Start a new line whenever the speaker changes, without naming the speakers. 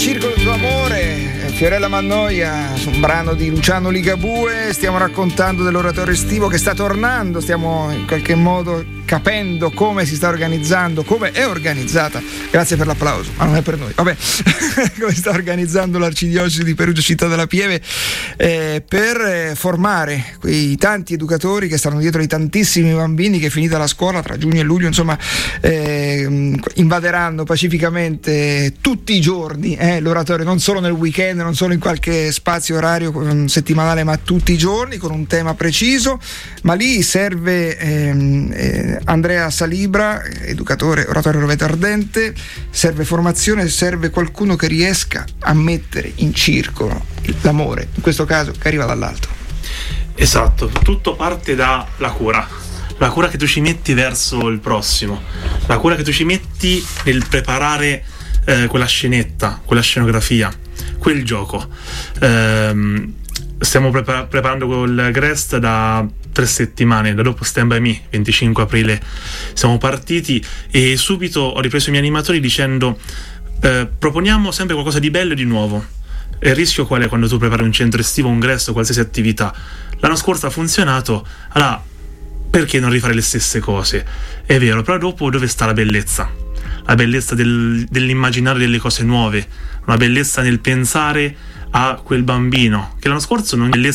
Circolo del tuo amore, Fiorella Mannoia, su un brano di Luciano Ligabue. Stiamo raccontando dell'oratorio estivo che sta tornando, stiamo in qualche modo capendo come si sta organizzando, come è organizzata, grazie per l'applauso, ma non è per noi, vabbè, come sta organizzando l'Arcidiocesi di Perugia Città della Pieve per formare quei tanti educatori che stanno dietro ai tantissimi bambini che, finita la scuola tra giugno e luglio, insomma, invaderanno pacificamente tutti i giorni l'oratorio, non solo nel weekend, non solo in qualche spazio orario settimanale, ma tutti i giorni con un tema preciso. Ma lì serve Andrea Salibra, educatore oratorio Roveto Ardente, serve formazione, serve qualcuno che riesca a mettere in circolo l'amore, in questo caso che arriva dall'alto.
Esatto, tutto parte dalla cura. La cura che tu ci metti verso il prossimo, la cura che tu ci metti nel preparare quella scenetta, quella scenografia, quel gioco. Stiamo preparando col Grest da 3 settimane, da dopo Stand By Me, 25 aprile siamo partiti e subito ho ripreso i miei animatori dicendo proponiamo sempre qualcosa di bello e di nuovo. E il rischio qual è quando tu prepari un centro estivo, un Grest o qualsiasi attività? L'anno scorso ha funzionato, allora perché non rifare le stesse cose? È vero, però dopo dove sta la bellezza? La bellezza dell'immaginare delle cose nuove, una bellezza nel pensare a quel bambino che l'anno scorso non è bellezza